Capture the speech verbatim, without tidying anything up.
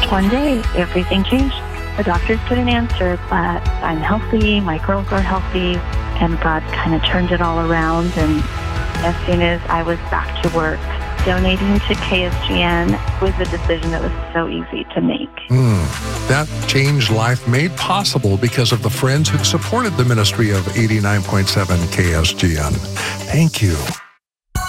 one day, everything changed. The doctors couldn't answer, but I'm healthy, my girls are healthy, and God kind of turned it all around. And as soon as I was back to work, donating to K S G N was a decision that was so easy to make. Mm, that changed life made possible because of the friends who supported the ministry of eighty-nine point seven K S G N. Thank you.